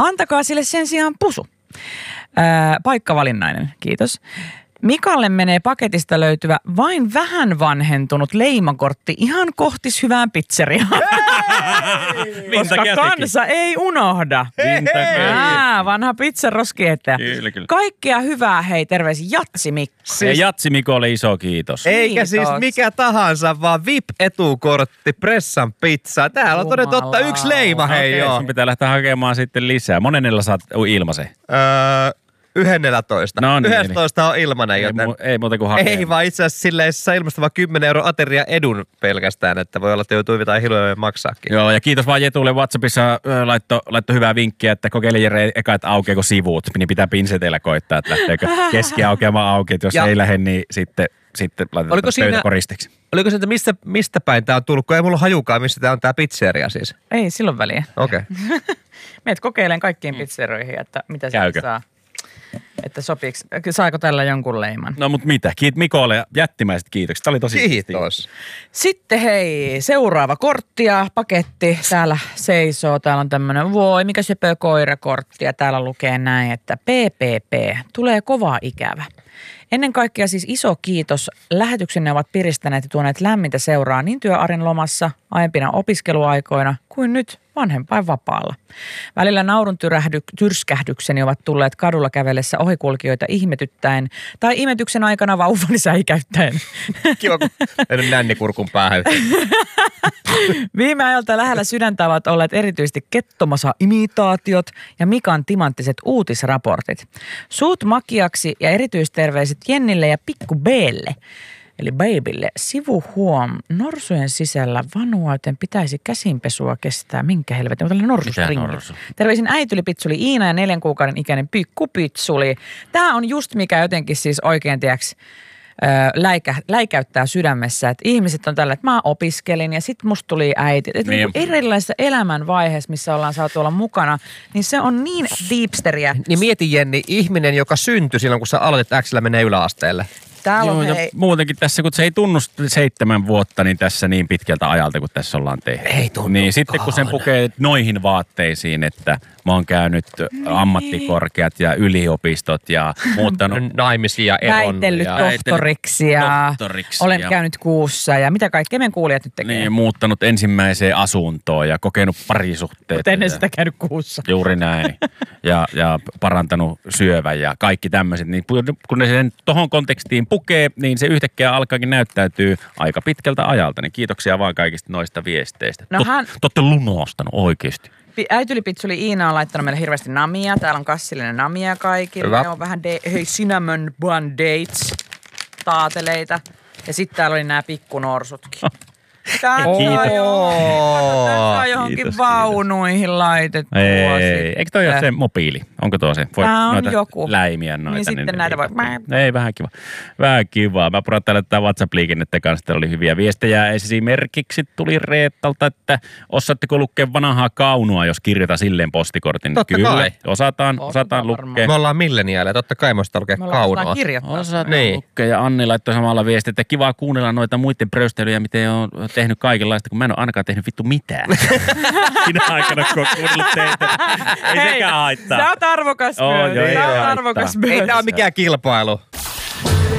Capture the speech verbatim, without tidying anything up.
Antakaa sille sen sijaan pusu. Ää, paikkavalinnainen, kiitos. Mikalle menee paketista löytyvä vain vähän vanhentunut leimakortti ihan kohtis hyvään pizzeriaan. Koska kansa ei unohda. Aa, vanha pizzaroskiettäjä. Kyllä, kyllä. Kaikkea hyvää, hei, terveisiin Jatsi Mikko. Siis... Jatsi Mikolle iso kiitos. Eikä kiitos. Siis mikä tahansa, vaan V I P-etukortti Pressan pizzaa. Täällä on todella totta yksi leima, hei okay, joo. Sun pitää lähteä hakemaan sitten lisää. Monennella saat ilmaisen? Öö... Yhdennellätoista. No niin, Yhdestoista on ilmanen, joten... Ei, mu- ei muuta kuin hakea. Ei vaan itse asiassa silleen saa ilmasta vaan kymmenen euro ateria edun pelkästään, että voi olla, että joutuu jotain hiloja maksaakin. Joo, ja kiitos vaan Jetulle WhatsAppissa laitto, laitto hyvää vinkkiä, että kokeile Jere eka, että aukeako sivut, niin pitää pinseteillä koittaa, että lähteekö keski aukeamaan auki, että jos ja. ei lähde, niin sitten, sitten laitetaan pöytä koristeeksi. Oliko se, että mistä, mistä päin tää on tullut, kun ei mulla hajukaan, missä tää on tää pizzeria siis? Ei, silloin väliä. Okei. Okay. Meet kokeilen kaikkiin pizzerioihin, että mitä Käykö? se saa. Että sopiks, saako tällä jonkun leiman? No mut mitä, kiit Mikolle jättimäiset kiitokset. Tämä oli tosi kiitos. Sitten hei, seuraava kortti ja paketti täällä seisoo. Täällä on tämmönen, voi mikä söpö koirakortti ja täällä lukee näin, että P P P, tulee kova ikävä. Ennen kaikkea siis iso kiitos. Lähetyksenne ovat piristäneet ja tuoneet lämmintä seuraa niin työarjen lomassa, aiempina opiskeluaikoina kuin nyt vanhempainvapaalla. Välillä naurun tyrähdy, tyrskähdykseni ovat tulleet kadulla kävellessä ohikulkijoita ihmetyttäen tai imetyksen aikana vauvani säikäyttäen. Kiva, kun en nännikurkun päähän. Viime ajalta lähellä sydäntä ovat olleet erityisesti Kettomasa-imitaatiot ja Mikan timanttiset uutisraportit. Suut makiaksi ja erityisterveiset Jennille ja Pikku B:lle. Eli babylle. Sivu huom. Norsujen sisällä vanuauten pitäisi käsinpesua kestää. Minkä helvetin? Mutta norsusringi. Norsu? Terveisin äituli Pitsuli Iina ja neljän kuukauden ikäinen Pikku Pitsuli. Tämä on just mikä jotenkin siis oikein tiiäks läikä, läikäyttää sydämessä, että ihmiset on tällä, että mä opiskelin ja sit musta tuli äiti. Että niin. Erilaisissa elämänvaiheissa, missä ollaan saatu olla mukana, niin se on niin deepsteriä. Niin mieti Jenni, ihminen, joka syntyi silloin, kun sä aloitit X:llä menee yläasteelle. Täällä Joo, on ja hei... muutenkin tässä, kun se ei tunnu seitsemän vuotta, niin tässä niin pitkältä ajalta, kun tässä ollaan tehty. Ei tunnu. Niin sitten kun sen pukee noihin vaatteisiin, että mä oon käynyt niin. ammattikorkeat ja yliopistot ja muuttanut naimisia eron. Väitellyt ja tohtoriksi ja tohtoriksi olen ja... käynyt kuussa ja mitä kaikkea meidän kuulijat nyt tekee. Niin, muuttanut ensimmäiseen asuntoon ja kokenut parisuhteet. Mutta ennen sitä käynyt kuussa. Juuri näin. Ja, ja parantanut syövän ja kaikki tämmöiset. Niin kun ne sen tohon kontekstiin pukee, niin se yhtäkkiä alkaakin näyttäytyy aika pitkältä ajalta. Niin kiitoksia vaan kaikista noista viesteistä. No Tot, hän... Te olette lunostanut oikeasti. Äitylipitsuli Iina on laittanut meille hirveästi namia. Täällä on kassillinen namia kaikille. Hyvä. Ne on vähän de- hei, cinnamon bun dates taateleita. Ja sitten täällä oli nämä pikkunorsutkin. Tää on johonkin Kiitos, vaunuihin laitettua. Ei, eikö toi ole se mobiili? Onko tuo se? Voit Tää on noita joku. läimiä noita. Niin sitten näitä voi... Ei, vähän kiva. Vähän kiva. Mä puran täällä tätä WhatsApp-liikennettä kanssa. Täällä oli hyviä viestejä. Esimerkiksi tuli Reettalta, että osaatteko lukea vanhaa kaunua, jos kirjoita silleen postikortin? Totta Kyllä, kai. osataan, osataan lukea. Me ollaan milleniaaleja. Totta kai me ostaa lukea kaunua. Me kirjoittaa. Osataan niin. lukea. Ja Anni laittoi samalla viestiä, että kiva kuunnella noita muiden pröystelyjä, miten on tehnyt kaikenlaista, kun mä en ole ainakaan tehnyt vittu mitään. Sinä aikana, kun on kuunnellut teitä. Ei Hei, sekään haittaa. Sä oot arvokas Oo, myös. joo, ei Sä oot haittaa. arvokas myös. Ei tää ole mikään kilpailu.